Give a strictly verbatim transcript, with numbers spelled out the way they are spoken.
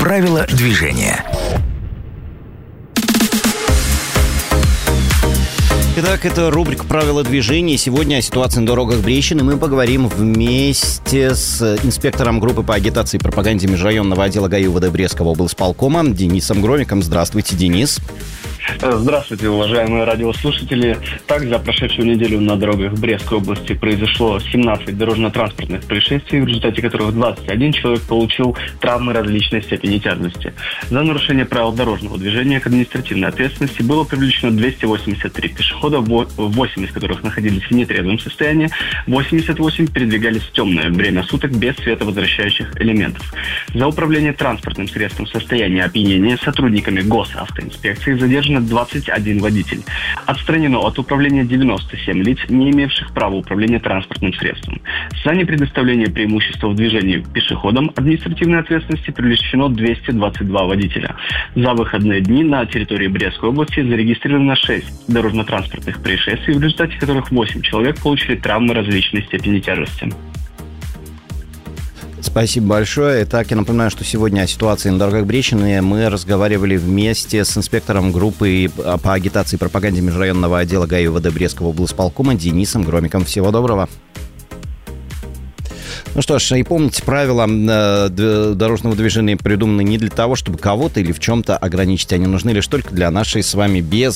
Правила движения. Итак, это рубрика «Правила движения». Сегодня о ситуации на дорогах Брещины мы поговорим вместе с инспектором группы по агитации и пропаганде межрайонного отдела ГАИ УВД Брестского облсполкома Денисом Громиком. Здравствуйте, Денис. Здравствуйте, уважаемые радиослушатели. Так, за прошедшую неделю на дорогах Брестской области произошло семнадцать дорожно-транспортных происшествий, в результате которых двадцать один человек получил травмы различной степени тяжести. За нарушение правил дорожного движения к административной ответственности было привлечено двести восемьдесят три пешехода, восемь из которых находились в нетрезвом состоянии, восемьдесят восемь передвигались в темное время суток без световозвращающих элементов. За управление транспортным средством в состоянии опьянения сотрудниками госавтоинспекции задержано двадцать один водитель. Отстранено от управления девяносто семь лиц, не имевших права управления транспортным средством. За непредоставление преимущества в движении пешеходам административной ответственности привлечено двести двадцать два водителя. За выходные дни на территории Брестской области зарегистрировано шесть дорожно-транспортных происшествий, в результате которых восемь человек получили травмы различной степени тяжести. Спасибо большое. Итак, я напоминаю, что сегодня о ситуации на дорогах Брещины мы разговаривали вместе с инспектором группы по агитации и пропаганде межрайонного отдела ГАИ УВД Брестского облсполкома Денисом Громиком. Всего доброго. Ну что ж, и помните, правила э, дорожного движения придуманы не для того, чтобы кого-то или в чем-то ограничить. Они нужны лишь только для нашей с вами без